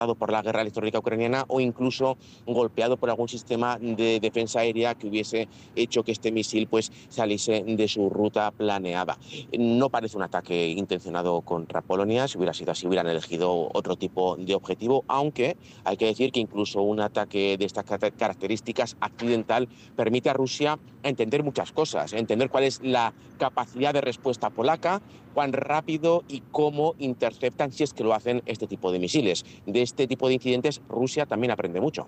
por la guerra electrónica ucraniana o incluso golpeado por algún sistema de defensa aérea que hubiese hecho que este misil pues saliese de su ruta planeada. No parece un ataque intencionado contra Polonia. Si hubiera sido así, hubieran elegido otro tipo de objetivo, aunque hay que decir que incluso un ataque de estas características accidental permite a Rusia entender muchas cosas, entender cuál es la capacidad de respuesta polaca, cuán rápido y cómo interceptan, si es que lo hacen, este tipo de misiles. De este tipo de incidentes Rusia también aprende mucho.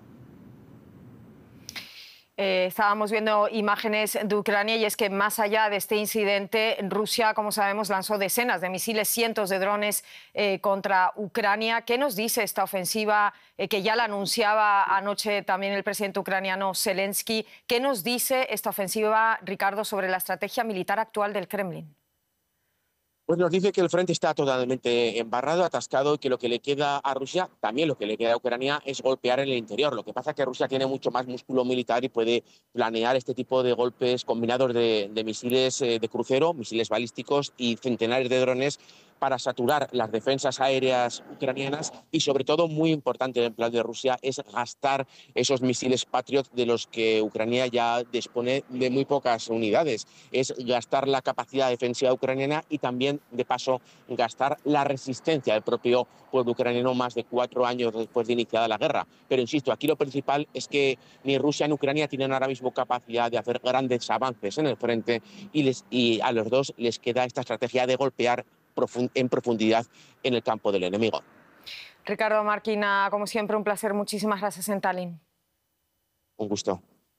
Estábamos viendo imágenes de Ucrania y es que más allá de este incidente, Rusia, como sabemos, lanzó decenas de misiles, cientos de drones contra Ucrania. ¿Qué nos dice esta ofensiva que ya la anunciaba anoche también el presidente ucraniano Zelensky? ¿Qué nos dice esta ofensiva, Ricardo, sobre la estrategia militar actual del Kremlin? Pues nos dice que el frente está totalmente embarrado, atascado, y que lo que le queda a Rusia, también lo que le queda a Ucrania, es golpear en el interior. Lo que pasa es que Rusia tiene mucho más músculo militar y puede planear este tipo de golpes combinados de misiles de crucero, misiles balísticos y centenares de drones para saturar las defensas aéreas ucranianas y, sobre todo, muy importante el plan de Rusia es gastar esos misiles Patriot de los que Ucrania ya dispone de muy pocas unidades. Es gastar la capacidad defensiva ucraniana y también, de paso, gastar la resistencia del propio pueblo ucraniano más de 4 años después de iniciada la guerra. Pero insisto, aquí lo principal es que ni Rusia ni Ucrania tienen ahora mismo capacidad de hacer grandes avances en el frente y a los dos les queda esta estrategia de golpear en profundidad en el campo del enemigo. Ricardo Marquina, como siempre, un placer. Muchísimas gracias en Tallinn. Un gusto.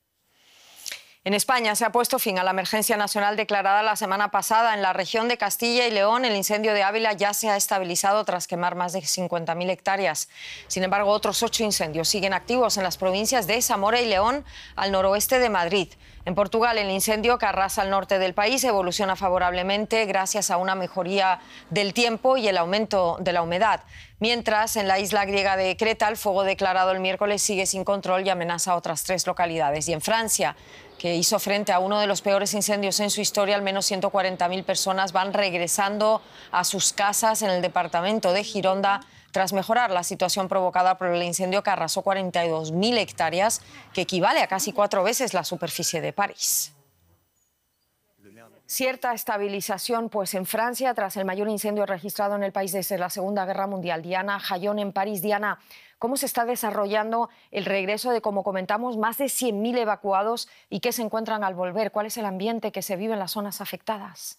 En España se ha puesto fin a la emergencia nacional declarada la semana pasada. En la región de Castilla y León, el incendio de Ávila ya se ha estabilizado tras quemar más de 50.000 hectáreas. Sin embargo, otros 8 incendios siguen activos en las provincias de Zamora y León, al noroeste de Madrid. En Portugal, el incendio que arrasa al norte del país evoluciona favorablemente gracias a una mejoría del tiempo y el aumento de la humedad. Mientras, en la isla griega de Creta, el fuego declarado el miércoles sigue sin control y amenaza a otras 3 localidades. Y en Francia, que hizo frente a uno de los peores incendios en su historia, al menos 140.000 personas van regresando a sus casas en el departamento de Gironda tras mejorar la situación provocada por el incendio que arrasó 42.000 hectáreas, que equivale a casi 4 veces la superficie de París. Cierta estabilización, pues en Francia, tras el mayor incendio registrado en el país desde la Segunda Guerra Mundial. Diana Jayón en París. Diana, ¿cómo se está desarrollando el regreso de, como comentamos, más de 100.000 evacuados y qué se encuentran al volver? ¿Cuál es el ambiente que se vive en las zonas afectadas?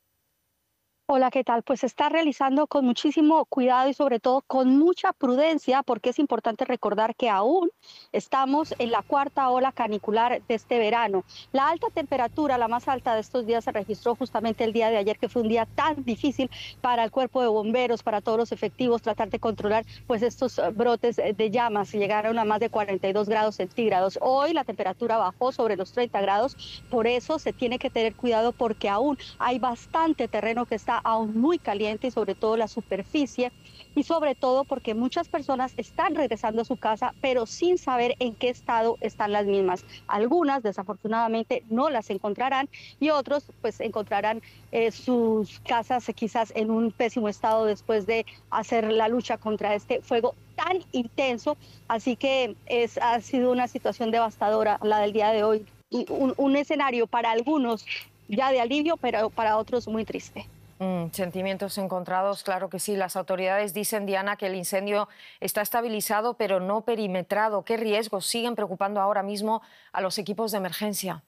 Hola, ¿qué tal? Pues se está realizando con muchísimo cuidado y sobre todo con mucha prudencia, porque es importante recordar que aún estamos en la 4ª ola canicular de este verano. La alta temperatura, la más alta de estos días, se registró justamente el día de ayer, que fue un día tan difícil para el cuerpo de bomberos, para todos los efectivos, tratar de controlar pues estos brotes de llamas. Llegaron a más de 42 grados centígrados. Hoy la temperatura bajó sobre los 30 grados, por eso se tiene que tener cuidado porque aún hay bastante terreno que está aún muy caliente y sobre todo la superficie, y sobre todo porque muchas personas están regresando a su casa pero sin saber en qué estado están las mismas. Algunas desafortunadamente no las encontrarán y otros pues encontrarán sus casas quizás en un pésimo estado después de hacer la lucha contra este fuego tan intenso. Así que ha sido una situación devastadora la del día de hoy y un escenario para algunos ya de alivio, pero para otros muy triste. Sentimientos encontrados, claro que sí. Las autoridades dicen, Diana, que el incendio está estabilizado pero no perimetrado. ¿Qué riesgos siguen preocupando ahora mismo a los equipos de emergencia?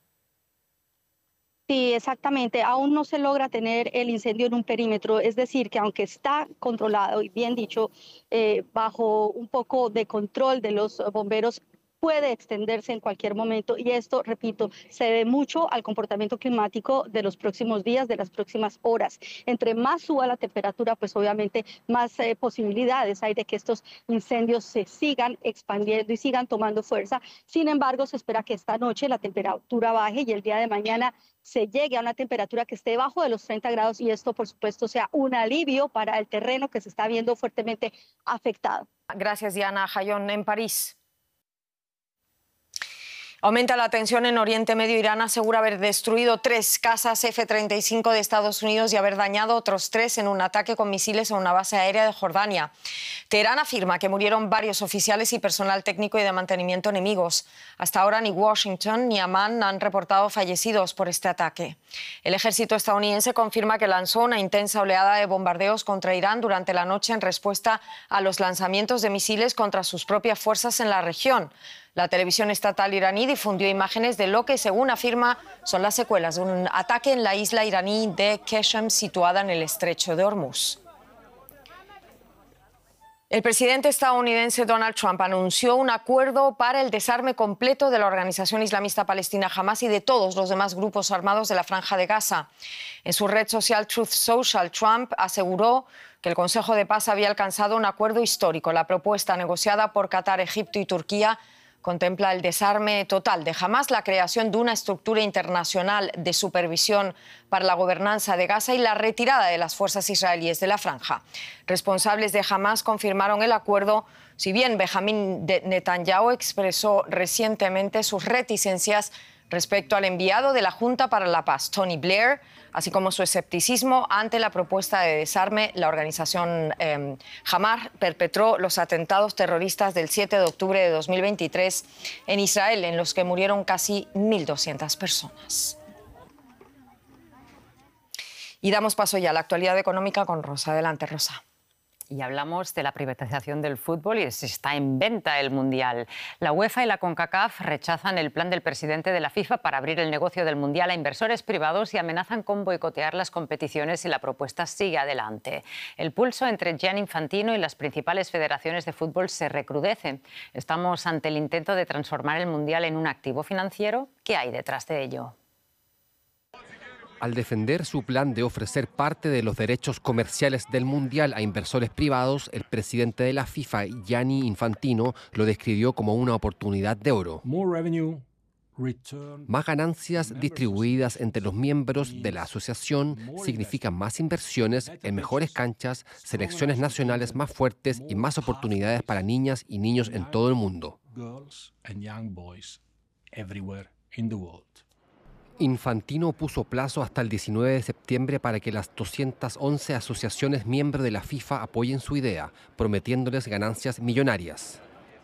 Sí, exactamente. Aún no se logra tener el incendio en un perímetro, es decir, que aunque está controlado y bien dicho, bajo un poco de control de los bomberos, puede extenderse en cualquier momento y esto, repito, se debe mucho al comportamiento climático de los próximos días, de las próximas horas. Entre más suba la temperatura, pues obviamente más posibilidades hay de que estos incendios se sigan expandiendo y sigan tomando fuerza. Sin embargo, se espera que esta noche la temperatura baje y el día de mañana se llegue a una temperatura que esté debajo de los 30 grados y esto, por supuesto, sea un alivio para el terreno que se está viendo fuertemente afectado. Gracias, Diana Jayón, en París. Aumenta la tensión en Oriente Medio. Irán asegura haber destruido 3 cazas F-35 de Estados Unidos y haber dañado otros 3 en un ataque con misiles a una base aérea de Jordania. Teherán afirma que murieron varios oficiales y personal técnico y de mantenimiento enemigos. Hasta ahora ni Washington ni Amán han reportado fallecidos por este ataque. El ejército estadounidense confirma que lanzó una intensa oleada de bombardeos contra Irán durante la noche en respuesta a los lanzamientos de misiles contra sus propias fuerzas en la región. La televisión estatal iraní difundió imágenes de lo que, según afirma, son las secuelas de un ataque en la isla iraní de Qeshm, situada en el estrecho de Hormuz. El presidente estadounidense Donald Trump anunció un acuerdo para el desarme completo de la organización islamista palestina Hamás y de todos los demás grupos armados de la Franja de Gaza. En su red social Truth Social, Trump aseguró que el Consejo de Paz había alcanzado un acuerdo histórico. La propuesta negociada por Qatar, Egipto y Turquía contempla el desarme total de Hamás, la creación de una estructura internacional de supervisión para la gobernanza de Gaza y la retirada de las fuerzas israelíes de la franja. Responsables de Hamás confirmaron el acuerdo, si bien Benjamín Netanyahu expresó recientemente sus reticencias respecto al enviado de la Junta para la Paz, Tony Blair, así como su escepticismo ante la propuesta de desarme. La organización Hamás perpetró los atentados terroristas del 7 de octubre de 2023 en Israel, en los que murieron casi 1.200 personas. Y damos paso ya a la actualidad económica con Rosa. Adelante, Rosa. Y hablamos de la privatización del fútbol y si está en venta el Mundial. La UEFA y la CONCACAF rechazan el plan del presidente de la FIFA para abrir el negocio del Mundial a inversores privados y amenazan con boicotear las competiciones si la propuesta sigue adelante. El pulso entre Gianni Infantino y las principales federaciones de fútbol se recrudece. ¿Estamos ante el intento de transformar el Mundial en un activo financiero? ¿Qué hay detrás de ello? Al defender su plan de ofrecer parte de los derechos comerciales del Mundial a inversores privados, el presidente de la FIFA, Gianni Infantino, lo describió como una oportunidad de oro. Más ganancias distribuidas entre los miembros de la asociación significan más inversiones en mejores canchas, selecciones nacionales más fuertes y más oportunidades para niñas y niños en todo el mundo. Infantino puso plazo hasta el 19 de septiembre para que las 211 asociaciones miembros de la FIFA apoyen su idea, prometiéndoles ganancias millonarias.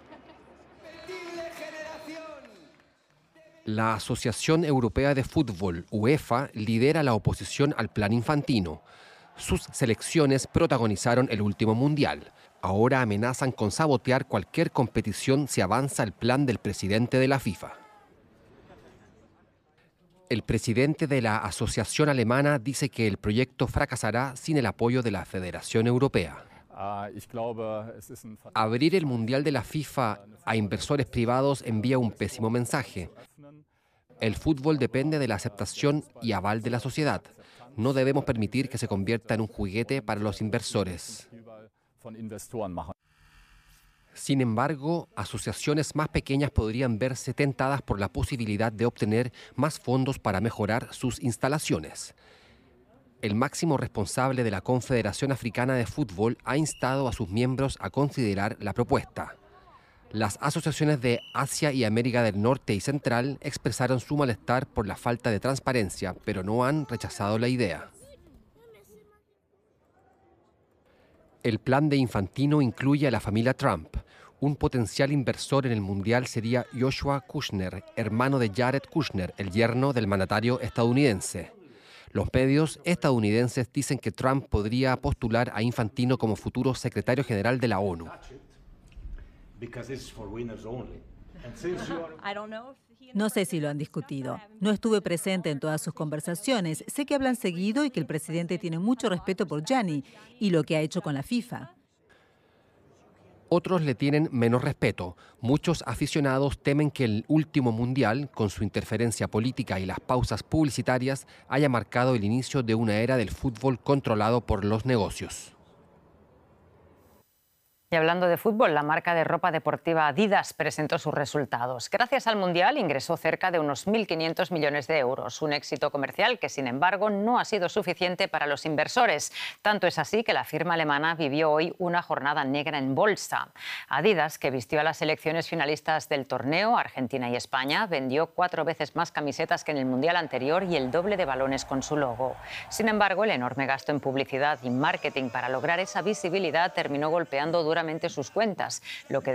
La Asociación Europea de Fútbol, UEFA, lidera la oposición al plan Infantino. Sus selecciones protagonizaron el último mundial. Ahora amenazan con sabotear cualquier competición si avanza el plan del presidente de la FIFA. El presidente de la Asociación Alemana dice que el proyecto fracasará sin el apoyo de la Federación Europea. Abrir el Mundial de la FIFA a inversores privados envía un pésimo mensaje. El fútbol depende de la aceptación y aval de la sociedad. No debemos permitir que se convierta en un juguete para los inversores. Sin embargo, asociaciones más pequeñas podrían verse tentadas por la posibilidad de obtener más fondos para mejorar sus instalaciones. El máximo responsable de la Confederación Africana de Fútbol ha instado a sus miembros a considerar la propuesta. Las asociaciones de Asia y América del Norte y Central expresaron su malestar por la falta de transparencia, pero no han rechazado la idea. El plan de Infantino incluye a la familia Trump. Un potencial inversor en el Mundial sería Joshua Kushner, hermano de Jared Kushner, el yerno del mandatario estadounidense. Los medios estadounidenses dicen que Trump podría postular a Infantino como futuro secretario general de la ONU. No sé si lo han discutido. No estuve presente en todas sus conversaciones. Sé que hablan seguido y que el presidente tiene mucho respeto por Gianni y lo que ha hecho con la FIFA. Otros le tienen menos respeto. Muchos aficionados temen que el último mundial, con su interferencia política y las pausas publicitarias, haya marcado el inicio de una era del fútbol controlado por los negocios. Y hablando de fútbol, la marca de ropa deportiva Adidas presentó sus resultados. Gracias al Mundial ingresó cerca de unos 1.500 millones de euros, un éxito comercial que, sin embargo, no ha sido suficiente para los inversores. Tanto es así que la firma alemana vivió hoy una jornada negra en bolsa. Adidas, que vistió a las selecciones finalistas del torneo, Argentina y España, vendió 4 veces más camisetas que en el Mundial anterior y el doble de balones con su logo. Sin embargo, el enorme gasto en publicidad y marketing para lograr esa visibilidad terminó golpeando duramente sus cuentas, lo que